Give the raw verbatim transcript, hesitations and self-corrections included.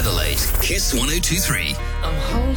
Adelaide, Kiss one oh two three. I'm holding